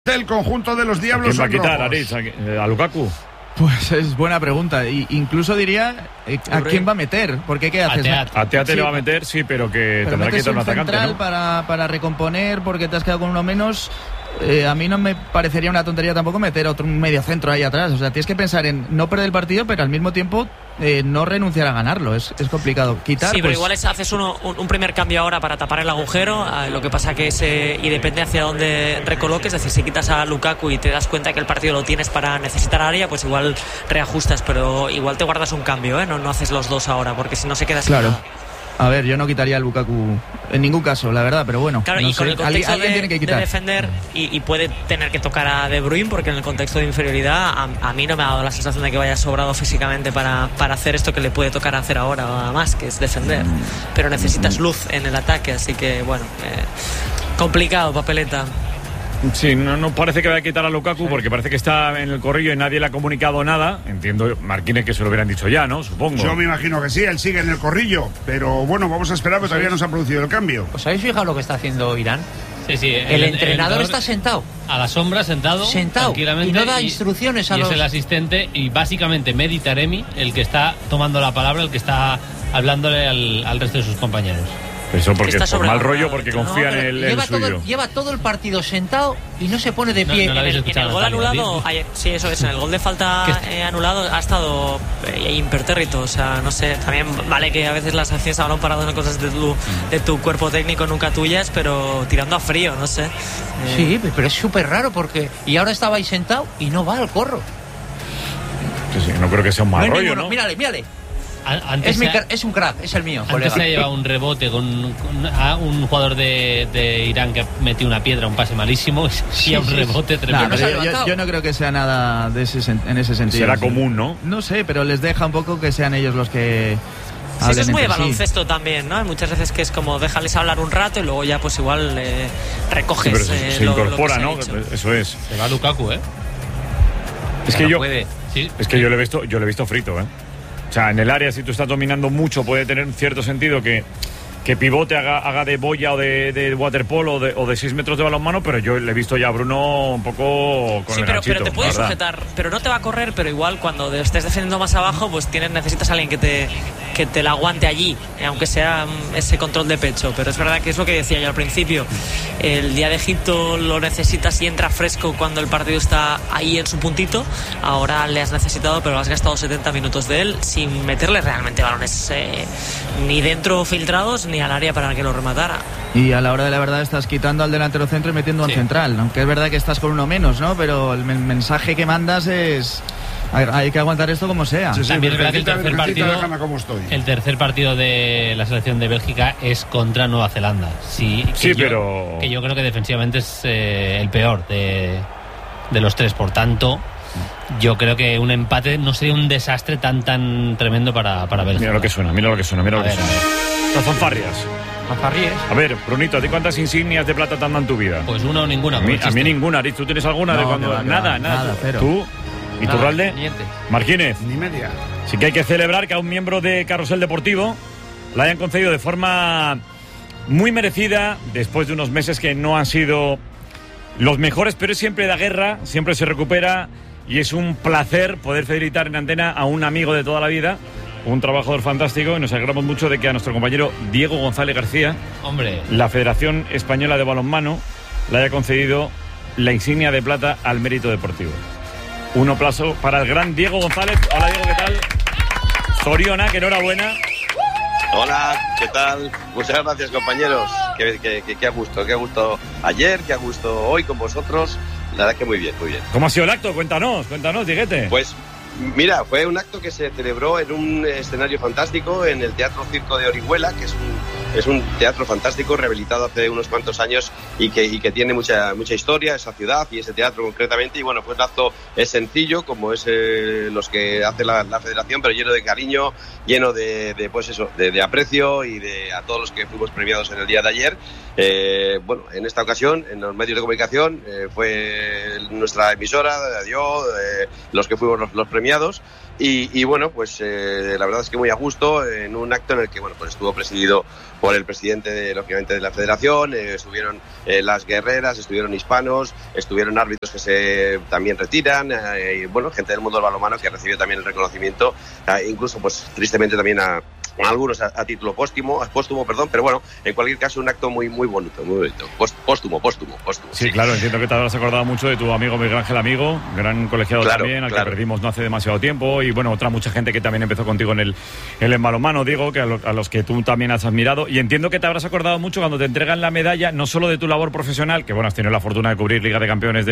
del conjunto de los Diablos ¿Quién va a quitar, Rojos? Aritz, a Lukaku? Pues es buena pregunta. Incluso diría ¿a quién va a meter? Porque ¿qué haces? A Teate le va a meter, sí, pero que pero tendrá que quitar un atacante, central, ¿no? para recomponer porque te has quedado con uno menos. A mí no me parecería una tontería tampoco meter otro medio centro ahí atrás. O sea, tienes que pensar en no perder el partido, pero al mismo tiempo no renunciar a ganarlo. Es complicado. Quitar. Sí, pero igual haces un primer cambio ahora para tapar el agujero. Lo que pasa que y depende hacia dónde recoloques. Es decir, si quitas a Lukaku y te das cuenta que el partido lo tienes para necesitar área, pues igual reajustas, pero igual te guardas un cambio, ¿eh? No haces los dos ahora, porque si no se queda sin claro. nada. A ver, yo no quitaría a Lukaku en ningún caso, la verdad, pero bueno. Claro, no y con sé, el contexto alguien tiene que quitar. de defender y puede tener que tocar a De Bruyne, porque en el contexto de inferioridad a mí no me ha dado la sensación de que vaya sobrado físicamente para hacer esto que le puede tocar hacer ahora más, que es defender. Pero necesitas luz en el ataque, así que bueno, complicado, papeleta. Sí, no parece que vaya a quitar a Lukaku, porque parece que está en el corrillo y nadie le ha comunicado nada. Entiendo, Marquínez, que se lo hubieran dicho ya, ¿no? Supongo. Yo me imagino que sí, él sigue en el corrillo, pero bueno, vamos a esperar, porque todavía no se ha producido el cambio. ¿Os habéis fijado lo que está haciendo Irán? Sí. El entrenador está sentado. A la sombra, sentado tranquilamente. Y no da instrucciones a los... Y es el asistente y básicamente Mehdi Taremi el que está tomando la palabra, el que está hablándole al resto de sus compañeros. Eso porque es por mal rollo, porque confía en el suyo. Lleva todo el partido sentado y no se pone de pie. No en el gol anulado, sí, eso es, en el gol de falta anulado ha estado impertérrito, o sea, no sé, también vale que a veces las acciones a balón parado son cosas de tu cuerpo técnico, nunca tuyas, pero tirando a frío, no sé. Sí, pero es súper raro porque... Y ahora estaba ahí sentado y no va al corro. Sí, no creo que sea un mal rollo, ninguno. ¿no? Mírale. Antes es un crack, es el mío. Antes colega. se ha llevado un rebote a un jugador de Irán que metió una piedra, un pase malísimo, y un rebote tremendo. Yo no creo que sea nada en ese sentido. Será común, ¿no? No sé, pero les deja un poco que sean ellos los que... Sí, eso es muy de baloncesto también, ¿no? Hay muchas veces que es como déjales hablar un rato y luego ya pues igual recoges. Sí, pero se incorpora, ¿no? Eso es. Se va Lukaku, ¿eh? Es que yo le he visto frito, ¿eh? O sea, en el área, si tú estás dominando mucho, puede tener un cierto sentido que pivote haga de boya o de waterpolo o de 6 metros de balonmano, pero yo le he visto ya a Bruno un poco con el ganchito, pero te puede sujetar, pero no te va a correr, pero igual cuando estés defendiendo más abajo, pues necesitas a alguien que te la aguante allí, aunque sea ese control de pecho. Pero es verdad que es lo que decía yo al principio, el día de Egipto lo necesitas y entra fresco cuando el partido está ahí en su puntito. Ahora le has necesitado, pero has gastado 70 minutos de él sin meterle realmente balones ni dentro filtrados ni al área para que lo rematara. Y a la hora de la verdad estás quitando al delantero centro y metiendo al central, aunque es verdad que estás con uno menos, ¿no? Pero el mensaje que mandas es... Hay que aguantar esto como sea. Sí, también es verdad que el tercer partido de la selección de Bélgica es contra Nueva Zelanda. Pero que yo creo que defensivamente es el peor de los tres. Por tanto, yo creo que un empate no sería un desastre tan tremendo para Bélgica. Mira lo que suena. Las fanfarrias. A ver, Brunito, ¿a ti cuántas insignias de plata te han dado en tu vida? Pues una o ninguna. A mí ninguna, Aritz. ¿Tú tienes alguna? No, de cuando? Nada. Cero. ¿Tú? ¿Y tu Ralde? Marquínez. Ni media. Sí que hay que celebrar que a un miembro de Carrusel Deportivo la hayan concedido de forma muy merecida, después de unos meses que no han sido los mejores, pero siempre da guerra, siempre se recupera, y es un placer poder felicitar en antena a un amigo de toda la vida, un trabajador fantástico, y nos alegramos mucho de que a nuestro compañero Diego González García, la Federación Española de Balonmano, le haya concedido la insignia de plata al mérito deportivo. Un aplauso para el gran Diego González. Hola, Diego, ¿qué tal? Zoriona, que enhorabuena. Hola, ¿qué tal? Muchas gracias, compañeros. Qué a gusto ayer, qué a gusto hoy con vosotros. La verdad que muy bien. ¿Cómo ha sido el acto? Cuéntanos, Dieguete. Pues mira, fue un acto que se celebró en un escenario fantástico en el Teatro Circo de Orihuela, que es un teatro fantástico rehabilitado hace unos cuantos años y que tiene mucha historia, esa ciudad y ese teatro concretamente. Y bueno, pues el acto es sencillo, como es los que hace la federación, pero lleno de cariño, lleno de aprecio y a todos los que fuimos premiados en el día de ayer. Bueno, en esta ocasión, en los medios de comunicación, fue nuestra emisora, los que fuimos los premiados. Y bueno, pues la verdad es que muy a gusto en un acto en el que bueno, pues estuvo presidido por el presidente, lógicamente, de la federación, estuvieron las guerreras, estuvieron hispanos, estuvieron árbitros que se también retiran, y, bueno, gente del mundo del balonmano que recibió también el reconocimiento, incluso, pues, tristemente también a algunos a título póstumo, pero bueno, en cualquier caso un acto muy bonito, póstumo. Sí, claro, entiendo que te habrás acordado mucho de tu amigo Miguel Ángel Amigo, gran colegiado también, al que perdimos no hace demasiado tiempo, y bueno, otra mucha gente que también empezó contigo en el balonmano, Diego, que a los que tú también has admirado, y entiendo que te habrás acordado mucho cuando te entregan la medalla, no solo de tu labor profesional, que bueno, has tenido la fortuna de cubrir Liga de Campeones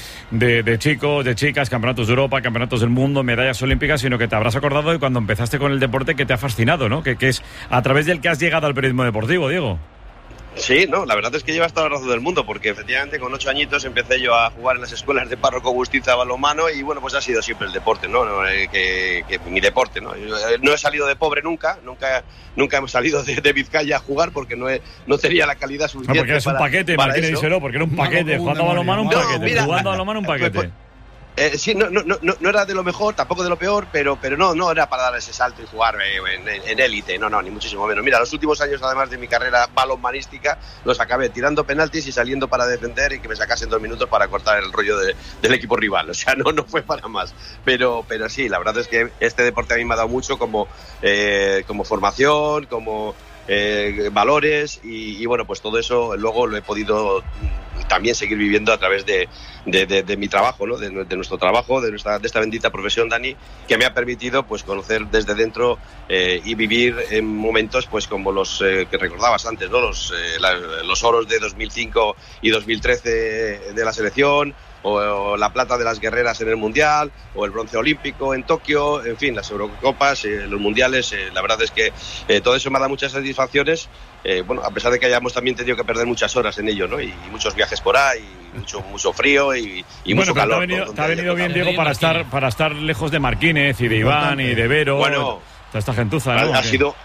de chicos, de chicas, campeonatos de Europa, campeonatos del mundo, medallas olímpicas, sino que te habrás acordado de cuando empezaste con el deporte que te ha fascinado, ¿no? Que es a través del que has llegado al periodismo deportivo, Diego. Sí, no, la verdad es que llevas toda la razón del mundo, porque efectivamente con 8 añitos empecé yo a jugar en las escuelas de Párroco Bustiza balonmano y bueno, pues ha sido siempre el deporte, ¿no? Que mi deporte, ¿no? Yo no he salido de pobre nunca hemos salido de Vizcaya a jugar porque no tenía la calidad suficiente. No, porque eres un paquete, Martínez, díselo, porque era un paquete, jugando a balonmano un paquete, jugando a balonmano un paquete. Sí, no era de lo mejor, tampoco de lo peor, pero no era para dar ese salto y jugar en élite, no, ni muchísimo menos. Mira, los últimos años, además de mi carrera balonmanística, los acabé tirando penaltis y saliendo para defender y que me sacasen 2 minutos para cortar el rollo del equipo rival. O sea, no fue para más. Pero sí, la verdad es que este deporte a mí me ha dado mucho como formación, como valores y bueno, pues todo eso luego lo he podido también seguir viviendo a través de mi trabajo, ¿no? de nuestro trabajo, de esta bendita profesión, Dani, que me ha permitido pues conocer desde dentro y vivir en momentos pues como los que recordabas antes, ¿no? Los oros de 2005 y 2013 de la selección, o la plata de las guerreras en el Mundial, o el bronce olímpico en Tokio, en fin, las Eurocopas, los Mundiales, la verdad es que todo eso me ha dado muchas satisfacciones, bueno, a pesar de que hayamos también tenido que perder muchas horas en ello, ¿no? Y muchos viajes por ahí, mucho frío y bueno, mucho calor. Te ha venido bien, Diego, para estar lejos de Marquínez y de Iván y de Vero. Bueno, esta gentuza, ¿no?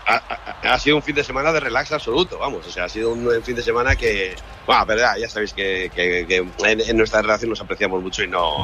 Ha sido un fin de semana de relax absoluto, vamos, o sea, ha sido un fin de semana que, bueno, verdad, ya sabéis que en nuestra relación nos apreciamos mucho y no,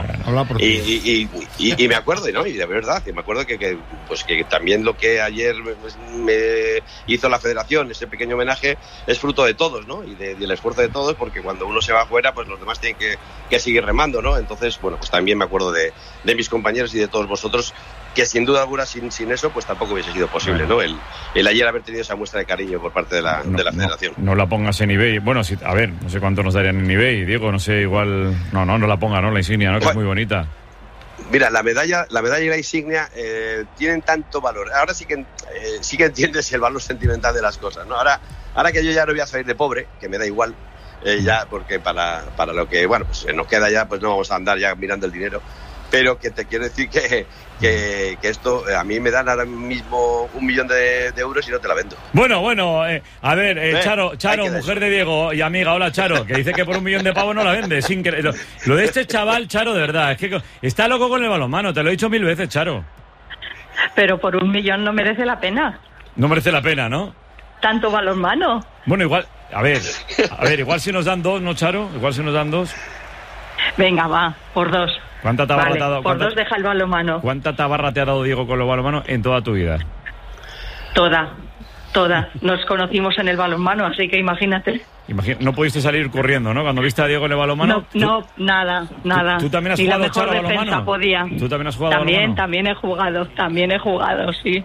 y me acuerdo, ¿no? Y de verdad, que me acuerdo que también lo que ayer me hizo la federación, ese pequeño homenaje, es fruto de todos, ¿no? Y del esfuerzo de todos, porque cuando uno se va afuera, pues los demás tienen que seguir remando, ¿no? Entonces, bueno, pues también me acuerdo de mis compañeros y de todos vosotros, que sin duda alguna sin eso pues tampoco hubiese sido posible, ¿no? El ayer haber tenido esa muestra de cariño por parte de la federación. No la pongas en eBay. Bueno, a ver, no sé cuánto nos darían en eBay, Diego, no sé, igual no la ponga, ¿no? La insignia, ¿no? Que es muy bonita. Mira, la medalla y la insignia tienen tanto valor. Ahora sí que entiendes el valor sentimental de las cosas, ¿no? Ahora que yo ya no voy a salir de pobre, que me da igual, ya, porque para lo que, bueno, pues nos queda ya, pues no vamos a andar ya mirando el dinero. Pero que te quiero decir que esto a mí me dan ahora mismo 1 millón de euros y no te la vendo. Bueno, a ver, Charo, mujer de Diego y amiga, hola Charo, que dice que por 1 millón de pavos no la vende. Lo de este chaval, Charo, de verdad, es que está loco con el balonmano, te lo he dicho 1000 veces, Charo. Pero por 1 millón no merece la pena. No merece la pena, ¿no? Tanto balonmano. Bueno, igual, a ver, igual si nos dan 2, ¿no, Charo? Igual si nos dan 2. Venga, va, por 2. ¿Cuánta tabarra te ha dado? Por 2 deja el balonmano. ¿Cuánta tabarra te ha dado Diego con los balonmano en toda tu vida? Toda. Nos conocimos en el balonmano, así que imagínate. No pudiste salir corriendo, ¿no? Cuando viste a Diego en el balonmano. No, nada. ¿Tú también has jugado, Charo, a balonmano? Podía. ¿Tú también has jugado a balonmano? También he jugado, sí.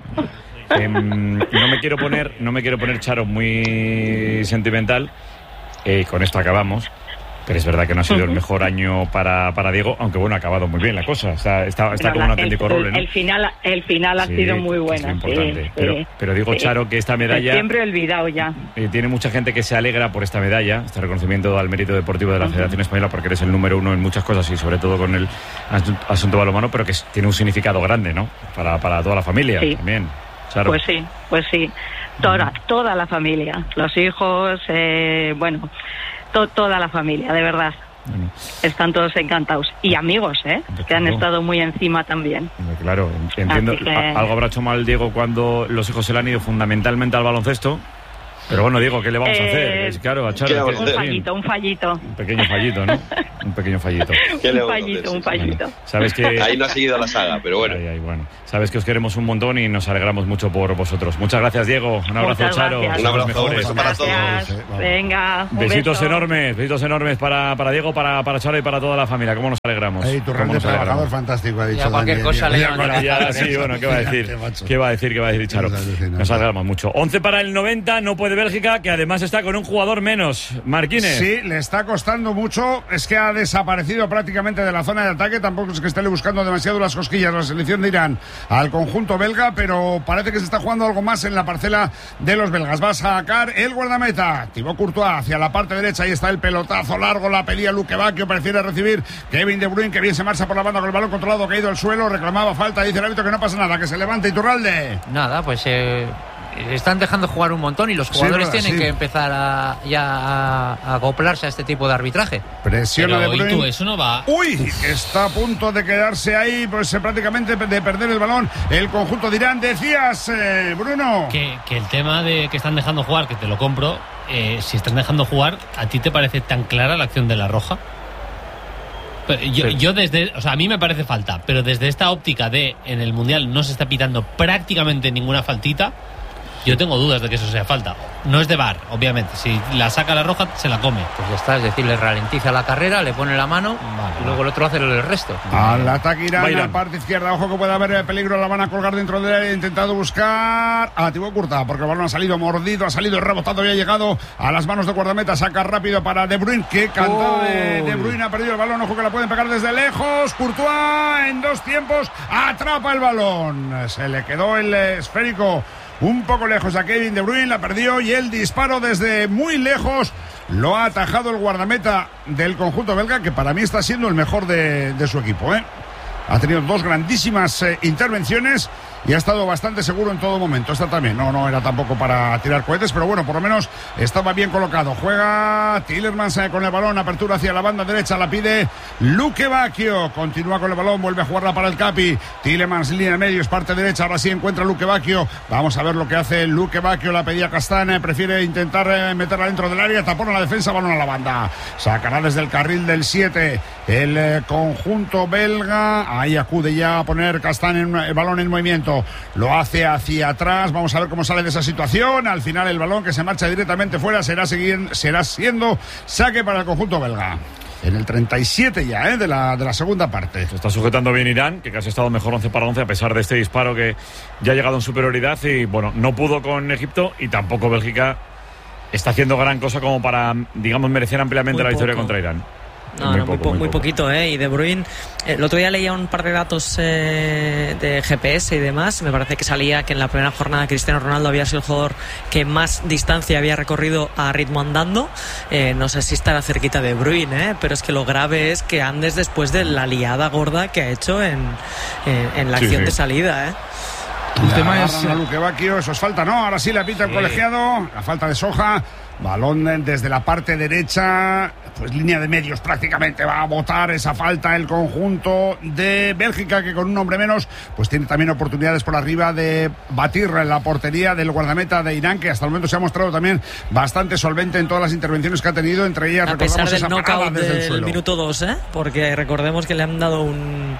No me quiero poner, Charo, muy sentimental. Con esto acabamos. Pero es verdad que no ha sido el mejor año para Diego, aunque bueno, ha acabado muy bien la cosa. Está como un auténtico roble, ¿no? El final ha sido muy bueno. Es importante. Pero digo, Charo, que esta medalla... Siempre he olvidado ya. Tiene mucha gente que se alegra por esta medalla, este reconocimiento al mérito deportivo de la Federación Española, porque eres el número 1 en muchas cosas y sobre todo con el asunto balonmano, pero que tiene un significado grande, ¿no? Para toda la familia también. Charo. Pues sí. Toda la familia. Los hijos, toda la familia, de verdad. Bueno. Están todos encantados. Y amigos, que han estado muy encima también. Claro, entiendo. Algo habrá hecho mal Diego cuando los hijos se le han ido fundamentalmente al baloncesto. Pero bueno, Diego, ¿qué le vamos a hacer? Es claro, a Charo, un fallito. Un pequeño fallito, ¿no? Un pequeño fallito. Un fallito. Sabes que ahí no ha seguido la saga, pero bueno. Bueno. Sabes que os queremos un montón y nos alegramos mucho por vosotros. Muchas gracias, Diego. Un abrazo, Charo. Un abrazo para todos. Venga, besitos enormes para Diego, para Charo y para toda la familia. ¿Cómo nos alegramos? Tu rol de trabajador fantástico, ha dicho. Cualquier cosa le sí, bueno, ¿qué va a decir? ¿Qué va a decir Charo? Nos alegramos mucho. 11 para el 90, no puede Bélgica, que además está con un jugador menos. Marquínez. Sí, le está costando mucho. Es que ha desaparecido prácticamente de la zona de ataque. Tampoco es que esté buscando demasiado las cosquillas la selección de Irán al conjunto belga, pero parece que se está jugando algo más en la parcela de los belgas. Va a sacar el guardameta Thibaut Courtois hacia la parte derecha. Ahí está el pelotazo largo, la pedía Luque Bacchio, prefiere recibir Kevin De Bruyne, que bien se marcha por la banda con el balón controlado, caído al suelo, reclamaba falta, dice el árbitro que no pasa nada, que se levante Iturralde. Nada, pues están dejando jugar un montón y los jugadores tienen que empezar a acoplarse a este tipo de arbitraje. Presiona De Bruyne. Tú, eso no va. Uy, está a punto de quedarse ahí, pues prácticamente de perder el balón el conjunto de Irán. Decías, Bruno, que el tema de que están dejando jugar, que te lo compro, si están dejando jugar, ¿a ti te parece tan clara la acción de la roja? Yo desde, o sea, a mí me parece falta, pero desde esta óptica de en el Mundial no se está pitando prácticamente ninguna faltita, yo tengo dudas de que eso sea falta. No es de VAR, obviamente. Si la saca la roja, se la come. Pues ya está, es decir, le ralentiza la carrera, le pone la mano y luego el otro hace el resto. Al ataque Irán, a la parte izquierda. Ojo que puede haber peligro, la van a colgar dentro del área. Intentado buscar a Thibaut Courtois, porque el balón ha salido mordido, ha salido rebotado y ha llegado a las manos de guardameta. Saca rápido para De Bruyne, que cantado de Bruyne, ha perdido el balón. Ojo que la pueden pegar desde lejos. Courtois en dos tiempos atrapa el balón. Se le quedó el esférico un poco lejos a Kevin De Bruyne, la perdió y el disparo desde muy lejos lo ha atajado el guardameta del conjunto belga, que para mí está siendo el mejor de su equipo, Ha tenido dos grandísimas intervenciones y ha estado bastante seguro en todo momento. Esta también no era tampoco para tirar cohetes, pero bueno, por lo menos estaba bien colocado. Juega Tielemans con el balón, apertura hacia la banda derecha, la pide Luque Bacchio, continúa con el balón, vuelve a jugarla para el Capi. Tielemans, línea de medios, parte derecha, ahora sí encuentra Luque Bacchio. Vamos a ver lo que hace Luque Bacchio, la pedía Castane, prefiere intentar meterla dentro del área, tapón a la defensa, balón a la banda. Sacará desde el carril del 7 el conjunto belga. Ahí acude ya a poner Castane el balón en movimiento. Lo hace hacia atrás. Vamos a ver cómo sale de esa situación. Al final el balón que se marcha directamente fuera será siendo saque para el conjunto belga. En el 37 ya, de la segunda parte. Se está sujetando bien Irán, que casi ha estado mejor 11 para 11 a pesar de este disparo que ya ha llegado en superioridad y bueno, no pudo con Egipto y tampoco Bélgica está haciendo gran cosa como para, digamos, merecer ampliamente la victoria contra Irán. Muy poquito, y De Bruyne, el otro día leía un par de datos de GPS y demás. Me parece que salía que en la primera jornada Cristiano Ronaldo había sido el jugador que más distancia había recorrido a ritmo andando. No sé si estará cerquita De Bruyne, pero es que lo grave es que andes después de la liada gorda que ha hecho en la acción de salida. El tema es Luque Bacchio, eso es falta, ¿no? Ahora sí le pita el colegiado, la falta de Soja. Balón desde la parte derecha, pues línea de medios prácticamente va a botar esa falta el conjunto de Bélgica, que con un hombre menos pues tiene también oportunidades por arriba de batir la portería del guardameta de Irán, que hasta el momento se ha mostrado también bastante solvente en todas las intervenciones que ha tenido, entre ellas a pesar del knockout desde del minuto 2, porque recordemos que le han dado un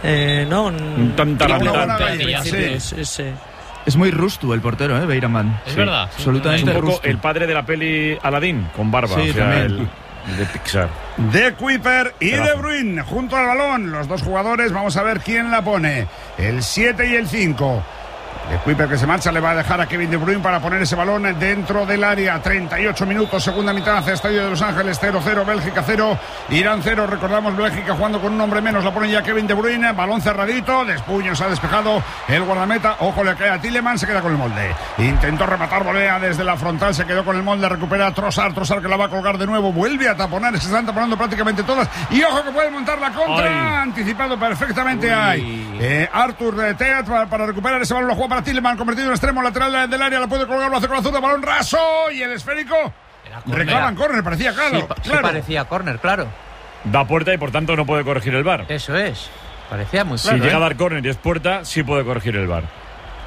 Es muy rusto el portero, Beiraman. Es verdad. Absolutamente es un poco rusto. el padre de la peli Aladdin, con barba. Sí, el de Pixar. De Kuiper y De Bruyne junto al balón. Los dos jugadores, vamos a ver quién la pone. El 7 y el 5. De Kuiper que se marcha, le va a dejar a Kevin De Bruyne para poner ese balón dentro del área. 38 minutos, segunda mitad, Estadio de Los Ángeles, 0-0, Bélgica 0, Irán 0. Recordamos, Bélgica jugando con un hombre menos, la pone ya Kevin De Bruyne, balón cerradito, despuño, se ha despejado el guardameta, ojo, le cae a Tielemans, se queda con el molde. Intentó rematar, volea desde la frontal, se quedó con el molde, recupera Trossard que la va a colgar de nuevo, vuelve a taponar, se están taponando prácticamente todas, y ojo que puede montar la contra, anticipado perfectamente ahí. Arthur de Teat para recuperar ese balón, lo juega para Tielemans, convertido en extremo lateral del área, la puede colgar, lo hace con la zurda, balón raso y el esférico. Reclaman córner, parecía claro. Sí, parecía córner, claro. Da puerta y por tanto no puede corregir el VAR. Eso es. Parecía muy claro. Si llega a dar córner y es puerta, sí puede corregir el VAR.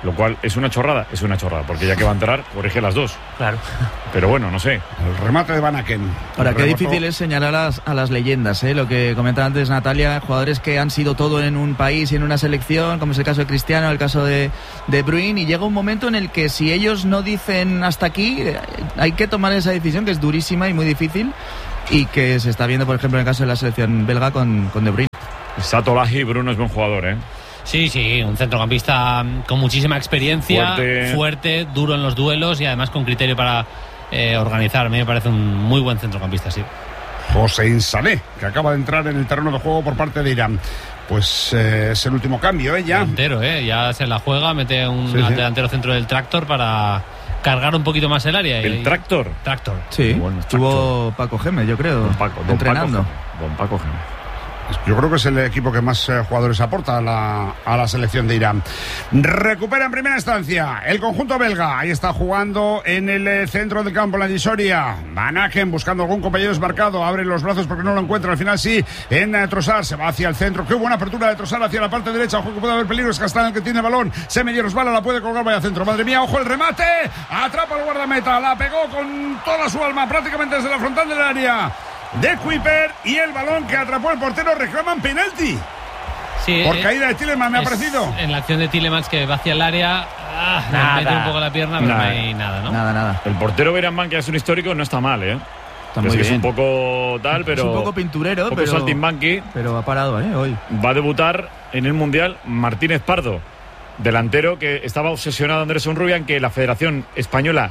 Lo cual es una chorrada, porque ya que va a entrar, corrige las dos. Claro. Pero bueno, no sé. El remate de Van Aken. Ahora, qué difícil es señalar a las leyendas, lo que comentaba antes Natalia, jugadores que han sido todo en un país y en una selección, como es el caso de Cristiano, el caso de Bruyne, y llega un momento en el que si ellos no dicen hasta aquí, hay que tomar esa decisión que es durísima y muy difícil, y que se está viendo, por ejemplo, en el caso de la selección belga con De Bruyne. Satolahi, Bruno es buen jugador, ¿eh? Sí, un centrocampista con muchísima experiencia, fuerte, duro en los duelos y además con criterio para organizar. A mí me parece un muy buen centrocampista, sí. Hossein Saleh, que acaba de entrar en el terreno de juego por parte de Irán. Pues es el último cambio, ya. Delantero, ya se la juega, mete un delantero centro del Tractor para cargar un poquito más el área. ¿El Tractor? Tractor. Sí, bueno, estuvo Paco Gémez, yo creo, entrenando. Don Paco Gémez. Yo creo que es el equipo que más jugadores aporta a la selección de Irán. Recupera en primera instancia el conjunto belga. Ahí está jugando en el centro del campo, la divisoria. Van Aken buscando algún compañero desmarcado. Abre los brazos porque no lo encuentra. Al final sí, en Trossard. Se va hacia el centro. Qué buena apertura de Trossard hacia la parte derecha. Ojo que puede haber peligro. Es Castán el que tiene el balón. Se medio resbala, la puede colgar. Vaya centro. Madre mía, ojo el remate. Atrapa el guardameta. La pegó con toda su alma prácticamente desde la frontal del área de Kuiper, y el balón que atrapó el portero reclaman penalti. Sí, por caída de Tielemans, me ha parecido. En la acción de Tielemans que va hacia el área, le mete un poco la pierna, pero no hay nada, ¿no? Nada. El portero Beirán, que es un histórico, no está mal, Está muy bien. Es un poco tal, pero... Es un poco pinturero, un poco saltimbanqui. Pero ha parado, hoy. Va a debutar en el Mundial Martínez Pardo, delantero que estaba obsesionado Andrés Onrubian, que la Federación Española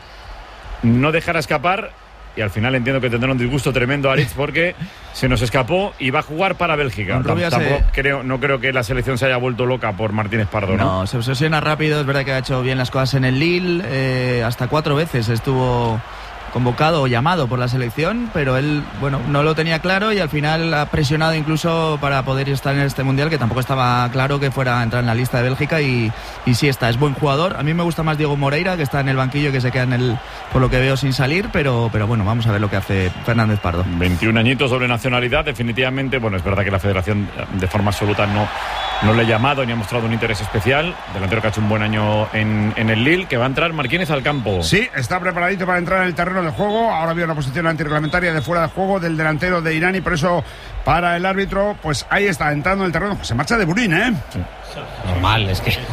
no dejara escapar. Y al final entiendo que tendrá un disgusto tremendo a Aritz porque se nos escapó y va a jugar para Bélgica. No creo que la selección se haya vuelto loca por Martínez Pardo, ¿no? No, se obsesiona rápido. Es verdad que ha hecho bien las cosas en el Lille. Hasta 4 veces estuvo convocado o llamado por la selección, pero él, no lo tenía claro y al final ha presionado incluso para poder estar en este Mundial, que tampoco estaba claro que fuera a entrar en la lista de Bélgica, y sí está, es buen jugador. A mí me gusta más Diego Moreira, que está en el banquillo y que se queda por lo que veo sin salir, pero bueno, vamos a ver lo que hace Fernández Pardo. 21 añitos, doble nacionalidad, definitivamente. Es verdad que la Federación de forma absoluta no le ha llamado ni ha mostrado un interés especial. Delantero que ha hecho un buen año en el Lille, que va a entrar Marquínez al campo. Sí, está preparadito para entrar en el terreno de juego. Ahora había una posición antirreglamentaria de fuera de juego del delantero de Irán, y por eso para el árbitro, pues ahí está, entrando en el terreno. Se marcha de Bruyne, Sí. Normal, es que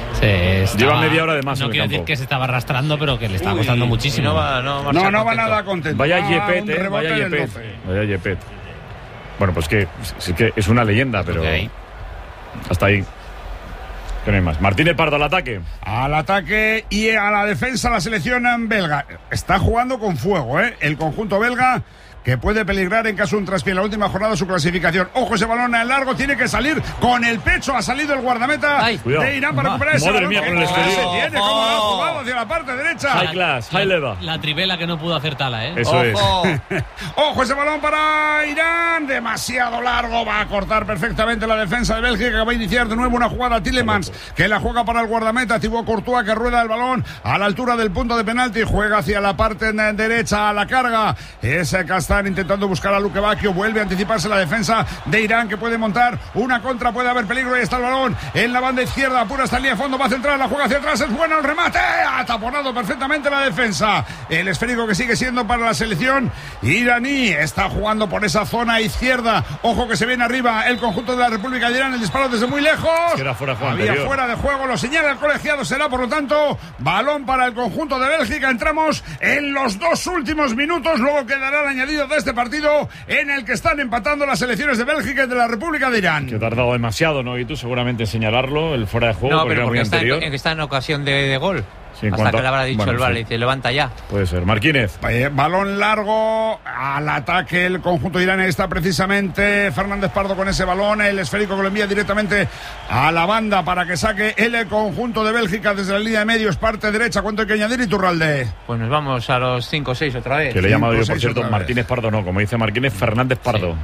lleva media hora de más. No quiero decir que se estaba arrastrando, pero que le está costando muchísimo. No va nada contento. Vaya Yepet, vaya Yepet. Bueno, pues que es una leyenda, pero hasta ahí. Que no hay más. Martínez Pardo al ataque. Al ataque y a la defensa la selección belga. Está jugando con fuego, el conjunto belga, que puede peligrar en caso de un traspié en la última jornada su clasificación. Ojo, ese balón en largo, tiene que salir con el pecho. Ha salido el guardameta de Irán para recuperar ese balón. Madre mía, con el exterior. Se tiene como lo ha jugado hacia la parte derecha. High class, high level. La trivela que no pudo hacer Tala, Eso es. Ojo, ese balón para Irán, demasiado largo, va a cortar perfectamente la defensa de Bélgica, que va a iniciar de nuevo una jugada. Tielemans, que la juega para el guardameta. Thibaut Courtois, que rueda el balón a la altura del punto de penalti, juega hacia la parte derecha a la carga. Ese Castán intentando buscar a Luque Bacchio, vuelve a anticiparse la defensa de Irán, que puede montar una contra, puede haber peligro. Ahí está el balón en la banda izquierda, pura hasta en línea de fondo, va a centrar, la juega hacia atrás, es bueno el remate, ha taponado perfectamente la defensa. El esférico que sigue siendo para la selección iraní, está jugando por esa zona izquierda. Ojo que se viene arriba el conjunto de la República de Irán, el disparo desde muy lejos. Era fuera de juego, lo señala el colegiado, será por lo tanto balón para el conjunto de Bélgica. Entramos en los 2 últimos minutos, luego quedará el añadido de este partido en el que están empatando las selecciones de Bélgica y de la República de Irán. Que ha tardado demasiado, ¿no? Y tú seguramente en señalarlo, el fuera de juego. No, pero porque está en ocasión de gol. Sí, hasta que le habrá dicho el vale, y dice, levanta ya. Puede ser. Marquínez. Balón largo al ataque el conjunto de Irán. Está precisamente Fernández Pardo con ese balón. El esférico que lo envía directamente a la banda para que saque el conjunto de Bélgica desde la línea de medios, parte derecha. ¿Cuánto hay que añadir, Iturralde? Pues nos vamos a los 5 o 6 otra vez. Que le he llamado yo, por cierto, Martínez Pardo, no. Como dice Marquínez, Fernández Pardo.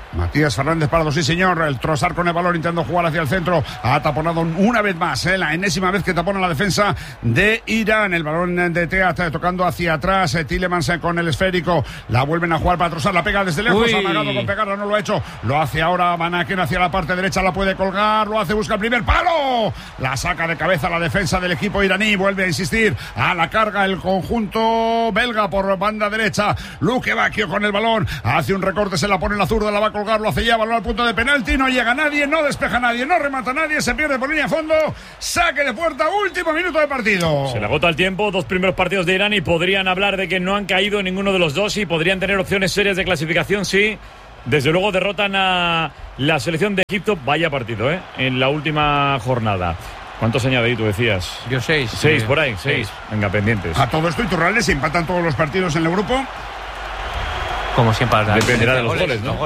Matías Fernández Pardo, sí señor. El Trossard con el balón intentando jugar hacia el centro. Ha taponado una vez más, la enésima vez que tapona la defensa de Irán. El balón de Teat tocando hacia atrás. Tielemans con el esférico. La vuelven a jugar para Trossard. La pega desde lejos. Ha amagado con pegarla, no lo ha hecho. Lo hace ahora Van Aken hacia la parte derecha. La puede colgar. Lo hace, busca el primer palo. La saca de cabeza la defensa del equipo iraní. Vuelve a insistir. A la carga el conjunto belga por banda derecha. Luque Bacchio con el balón. Hace un recorte, se la pone en la zurda. La va a colgar, lo hace ya, balón al punto de penalti, no llega nadie, no despeja nadie, no remata nadie, se pierde por línea de fondo, saque de puerta, último minuto de partido. Se le agota el tiempo, 2 primeros partidos de Irán y podrían hablar de que no han caído ninguno de los dos y podrían tener opciones serias de clasificación si, desde luego, derrotan a la selección de Egipto. Vaya partido, en la última jornada. ¿Cuántos añade ahí, tú decías? Yo 6. 6 por ahí, 6. Venga, pendientes. A todo esto, Iturralde, se empatan todos los partidos en el grupo. Como siempre, dependerá de los goles, ¿no?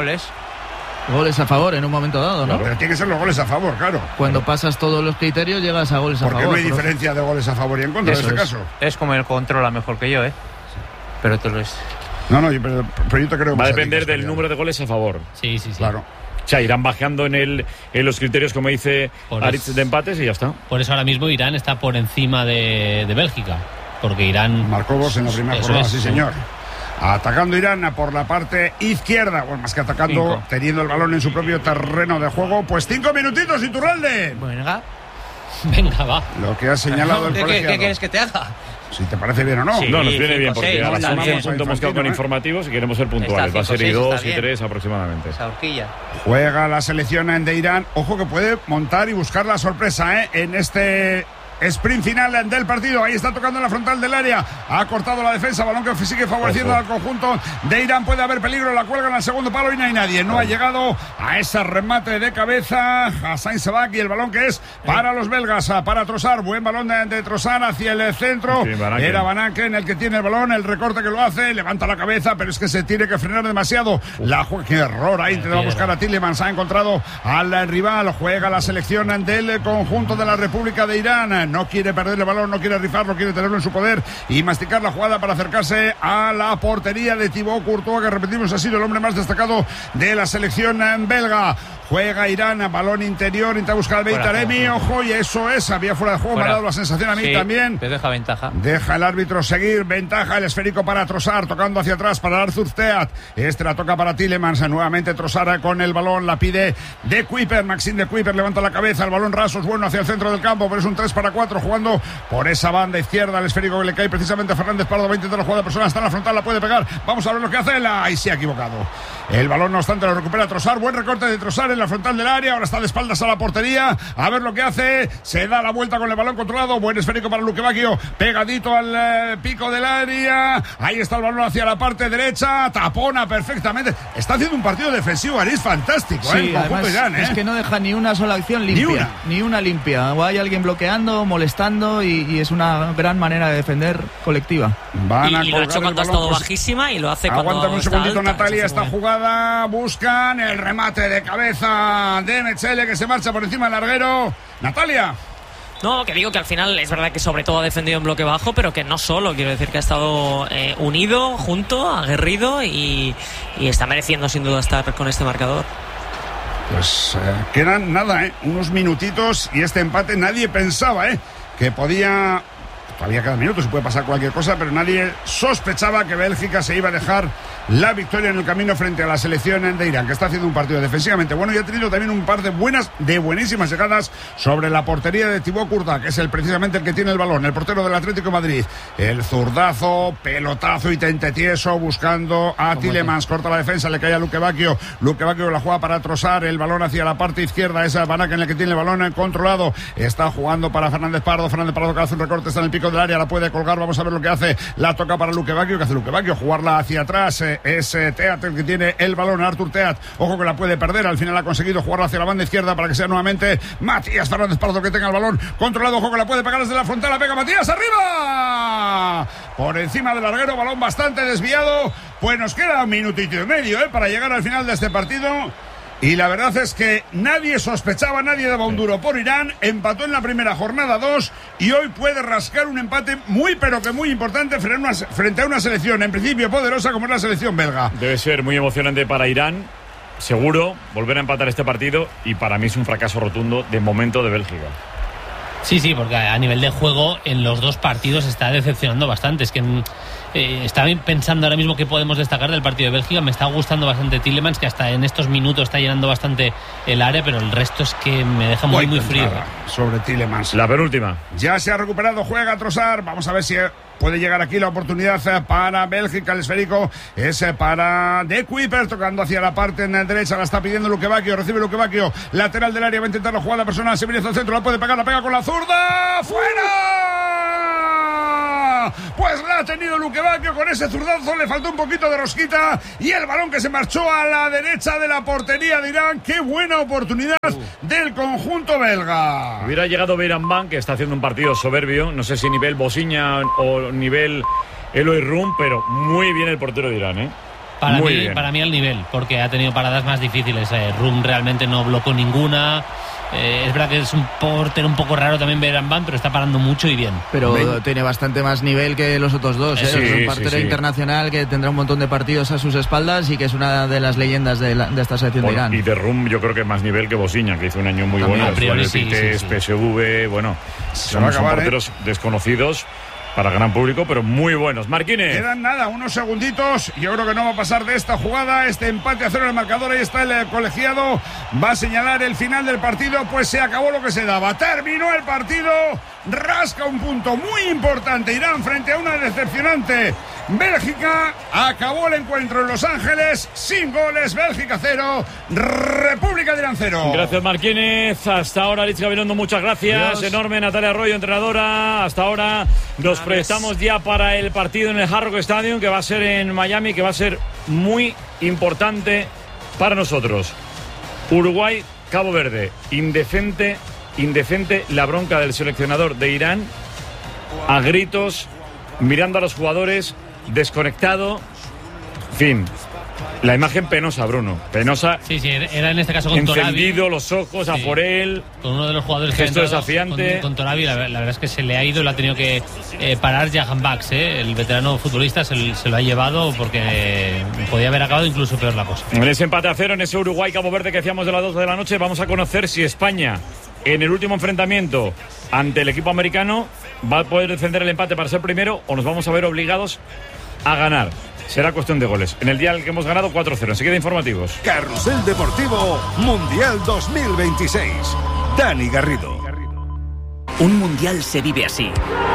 Goles a favor en un momento dado, ¿no? Claro. Pero tiene que ser los goles a favor, claro. Cuando pasas todos los criterios llegas a goles a favor. Porque no hay diferencia de goles a favor y en contra en este caso. Es como él controla mejor que yo, ¿eh? Pero te lo es. No, pero yo te creo que va a depender del número de goles a favor. Sí. Claro. O sea, irán bajando en los criterios, como dice Aritz, de empates y ya está. Por eso ahora mismo Irán está por encima de Bélgica. Porque Irán marcó 2 en la primera jornada, sí señor. Atacando Irán por la parte izquierda, bueno, más que atacando, teniendo el balón en su propio terreno de juego. Pues 5 minutitos, Iturralde. Venga, va. Lo que ha señalado el colegiado. ¿Qué quieres que te haga? Si te parece bien o no. Sí, no, nos viene bien porque a las 11 hemos quedado con ¿eh? informativos y queremos ser puntuales. Va a ser y 2 y 3 aproximadamente. Esa horquilla. Juega la selección de Irán. Ojo que puede montar y buscar la sorpresa en este sprint final del partido. Ahí está tocando en la frontal del área. Ha cortado la defensa. Balón que sigue favoreciendo al conjunto de Irán. Puede haber peligro. La cuelgan al segundo palo y no hay nadie. No ha llegado a ese remate de cabeza Hassan Sabak y el balón que es para los belgas, para Trossard. Buen balón de Trossard hacia el centro. Era Van Aken el que tiene el balón. El recorte que lo hace. Levanta la cabeza, pero es que se tiene que frenar demasiado. Qué error ahí. Intenta buscar a Tielemans. Ha encontrado al rival. Juega la selección del conjunto de la República de Irán. No quiere perder el balón, no quiere rifarlo, quiere tenerlo en su poder y masticar la jugada para acercarse a la portería de Thibaut Courtois, que repetimos ha sido el hombre más destacado de la selección belga. Juega Irán, balón interior, intenta buscar al Beitaremi, ojo, y eso es, había fuera de juego, me ha dado la sensación a mí también. Te deja ventaja. Deja el árbitro seguir, ventaja, el esférico para Trossard, tocando hacia atrás para Arthur Teat. La toca para Tielemans, nuevamente Trossard con el balón, la pide de Kuiper, Maxime de Kuiper, levanta la cabeza, el balón raso es bueno hacia el centro del campo, pero es un 3-4, jugando por esa banda izquierda, el esférico que le cae precisamente a Fernández Pardo, 20 de la jugada personal, está en la frontal, la puede pegar, vamos a ver lo que hace, ahí se ha equivocado. El balón, no obstante, lo recupera Trossard, buen recorte de Trossard en la frontal del área, ahora está de espaldas a la portería, a ver lo que hace, se da la vuelta con el balón controlado, buen esférico para Luque Bacchio, pegadito al pico del área, ahí está el balón hacia la parte derecha, tapona perfectamente, está haciendo un partido defensivo, Aris, fantástico, sí, el conjunto Irán, es que no deja ni una sola acción limpia, ni una limpia, o hay alguien bloqueando, molestando y es una gran manera de defender colectiva. Y lo ha hecho cuando ha estado bajísima y lo hace cuando aguántame un segundito, alta, Natalia, esta jugada, buscan el remate de cabeza de Metzele que se marcha por encima del larguero. Natalia. No, que digo que al final es verdad que sobre todo ha defendido en bloque bajo, pero que no solo, quiero decir que ha estado unido, junto, aguerrido y está mereciendo sin duda estar con este marcador. Pues quedan nada, unos minutitos y este empate nadie pensaba que podía... Todavía cada minuto se puede pasar cualquier cosa, pero nadie sospechaba que Bélgica se iba a dejar la victoria en el camino frente a la selección de Irán, que está haciendo un partido defensivamente bueno y ha tenido también un par de buenísimas llegadas sobre la portería de Thibaut Courtois, que es precisamente el que tiene el balón, el portero del Atlético de Madrid. El zurdazo, pelotazo y tente tieso buscando a Tielemans, corta la defensa, le cae a Luque Bacchio la juega para Trossard, el balón hacia la parte izquierda, esa Van Aken el que tiene el balón controlado, está jugando para Fernández Pardo que hace un recorte, está en el pico del área, la puede colgar, vamos a ver lo que hace, la toca para Luque Bacchio, que hace Luque Bacchio, jugarla hacia atrás, es Teat el que tiene el balón, Arthur Teat, ojo que la puede perder, al final ha conseguido jugarla hacia la banda izquierda para que sea nuevamente Matías Fernández Pardo que tenga el balón controlado, ojo que la puede pegar desde la frontal, la pega Matías, arriba, por encima del larguero, balón bastante desviado, pues nos queda un minutito y medio para llegar al final de este partido. Y la verdad es que nadie sospechaba, nadie daba un duro por Irán, empató en la primera jornada 2 y hoy puede rascar un empate muy pero que muy importante frente a una selección en principio poderosa como es la selección belga. Debe ser muy emocionante para Irán seguro volver a empatar este partido y para mí es un fracaso rotundo de momento de Bélgica. Sí, porque a nivel de juego en los dos partidos está decepcionando bastante. Es que estaba pensando ahora mismo qué podemos destacar del partido de Bélgica. Me está gustando bastante Tielemans, que hasta en estos minutos está llenando bastante el área, pero el resto es que me deja muy frío. Sobre Tielemans. La penúltima. Ya se ha recuperado, juega Trossard. Vamos a ver si puede llegar aquí la oportunidad para Bélgica. El esférico es para De Kuyper, tocando hacia la parte en derecha. La está pidiendo Lukebakio, recibe Lukebakio, lateral del área, va a intentar la jugada personal. Se viene hacia el centro, la puede pegar, la pega con la zurda. ¡Fuera! Pues la ha tenido Lukebakio con ese zurdazo. Le faltó un poquito de rosquita y el balón que se marchó a la derecha de la portería de Irán. ¡Qué buena oportunidad del conjunto belga! Hubiera llegado Beiranvand, que está haciendo un partido soberbio, no sé si nivel Bosiña o nivel Eloy Rum, pero muy bien el portero de Irán, ¿eh? Para mí al nivel, porque ha tenido paradas más difíciles. Rum realmente no bloqueó ninguna. Es verdad que es un portero un poco raro también Beiranvand, pero está parando mucho y bien. Pero tiene bastante más nivel que los otros dos, ¿eh? Sí, es un portero internacional que tendrá un montón de partidos a sus espaldas y que es una de las leyendas de esta selección de Irán. Y de Rum yo creo que más nivel que Bosiña, que hizo un año muy bueno. PSV, bueno, son porteros desconocidos para gran público, pero muy buenos. Marquines. Quedan nada, unos segunditos. Yo creo que no va a pasar de esta jugada. Este empate a 0 en el marcador. Ahí está el colegiado. Va a señalar el final del partido. Pues se acabó lo que se daba. Terminó el partido. Rasca un punto muy importante Irán frente a una decepcionante Bélgica. Acabó el encuentro en Los Ángeles sin goles. Bélgica 0, República de Irán 0. Gracias, Marquínez. Hasta ahora, Lich Gabilondo, muchas gracias. Dios. Enorme, Natalia Arroyo, entrenadora. Hasta ahora nos proyectamos ya para el partido en el Hard Rock Stadium, que va a ser en Miami, que va a ser muy importante para nosotros. Uruguay, Cabo Verde. Indecente la bronca del seleccionador de Irán, a gritos, mirando a los jugadores, desconectado. En fin, la imagen penosa, Bruno. Penosa. Sí, era en este caso con Torabi. Encendido los ojos a por él. Con uno de los jugadores gesto desafiante. Con Torabi, la verdad es que se le ha ido, lo ha tenido que parar Jahan Bax, el veterano futbolista, se lo ha llevado porque podía haber acabado incluso peor la cosa. En ese empate a 0, en ese Uruguay-Cabo Verde que decíamos de las 12 de la noche, vamos a conocer si España, en el último enfrentamiento ante el equipo americano, va a poder defender el empate para ser primero o nos vamos a ver obligados a ganar. Será cuestión de goles. En el día en el que hemos ganado 4-0. Enseguida informativos. Carrusel Deportivo Mundial 2026. Dani Garrido. Un mundial se vive así.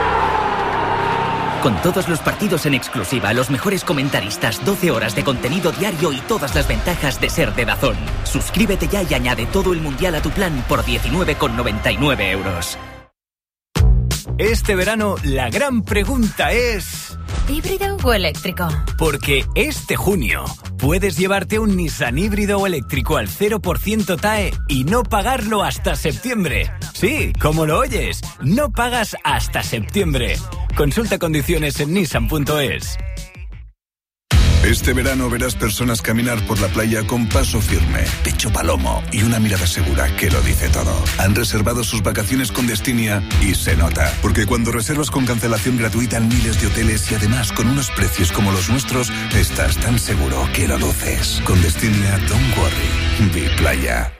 Con todos los partidos en exclusiva, los mejores comentaristas, 12 horas de contenido diario y todas las ventajas de ser de DAZN. Suscríbete ya y añade todo el mundial a tu plan por 19,99 €. Este verano, la gran pregunta es... ¿híbrido o eléctrico? Porque este junio puedes llevarte un Nissan híbrido o eléctrico al 0% TAE y no pagarlo hasta septiembre. Sí, como lo oyes, no pagas hasta septiembre. Consulta condiciones en nissan.es. Este verano verás personas caminar por la playa con paso firme, pecho palomo y una mirada segura que lo dice todo. Han reservado sus vacaciones con Destinia y se nota. Porque cuando reservas con cancelación gratuita en miles de hoteles y además con unos precios como los nuestros, estás tan seguro que lo luces. Con Destinia, don't worry. Be Playa.